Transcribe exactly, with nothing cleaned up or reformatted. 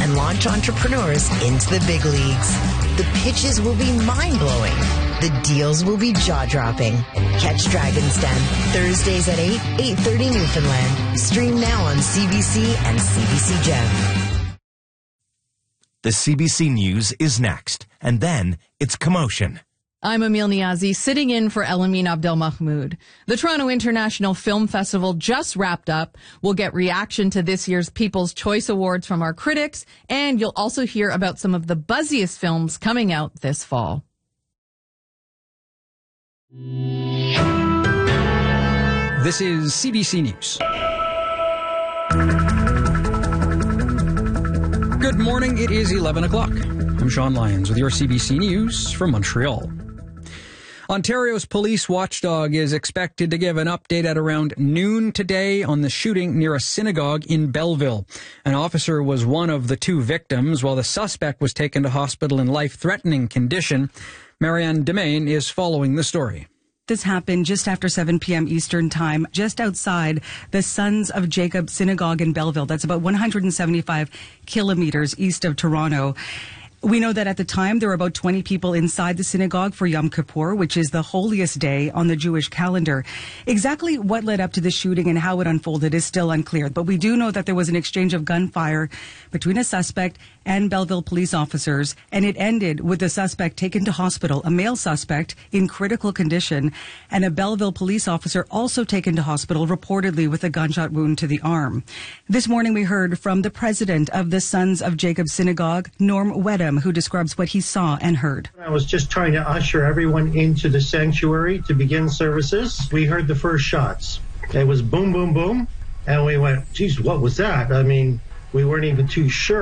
and launch entrepreneurs into the big leagues. The pitches will be mind-blowing. The deals will be jaw-dropping. Catch Dragon's Den Thursdays at eight, eight thirty Newfoundland. Stream now on C B C and C B C Gem. The C B C News is next, and then it's Commotion. I'm Emil Niazi, sitting in for Elamin Abdelmahmoud. The Toronto International Film Festival just wrapped up. We'll get reaction to this year's People's Choice Awards from our critics, and you'll also hear about some of the buzziest films coming out this fall. This is C B C News. Good morning. It is eleven o'clock. I'm Sean Lyons with your C B C News from Montreal. Ontario's police watchdog is expected to give an update at around noon today on the shooting near a synagogue in Belleville. An officer was one of the two victims, while the suspect was taken to hospital in life-threatening condition. Marianne Demain is following the story. This happened just after seven p.m. Eastern Time, just outside the Sons of Jacob Synagogue in Belleville. That's about one hundred seventy-five kilometers east of Toronto. We know that at the time there were about twenty people inside the synagogue for Yom Kippur, which is the holiest day on the Jewish calendar. Exactly what led up to the shooting and how it unfolded is still unclear, but we do know that there was an exchange of gunfire between a suspect and Belleville police officers, and it ended with the suspect taken to hospital, a male suspect in critical condition, and a Belleville police officer also taken to hospital, reportedly with a gunshot wound to the arm. This morning we heard from the president of the Sons of Jacob Synagogue, Norm Wedham, who describes what he saw and heard. I was just trying to usher everyone into the sanctuary to begin services. We heard the first shots. It was boom, boom, boom. And we went, geez, what was that? I mean, we weren't even too sure.